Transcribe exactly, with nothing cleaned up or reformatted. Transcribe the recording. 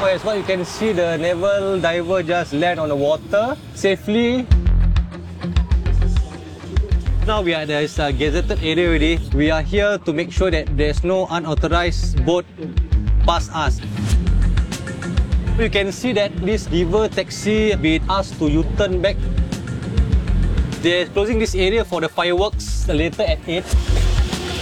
as what you can see, the naval diver just land on the water safely. Now we are at this uh, gazetted area already. We are here to make sure that there's no unauthorized boat past us. You can see that this river taxi been asked to U-turn back. They're closing this area for the fireworks later at eight.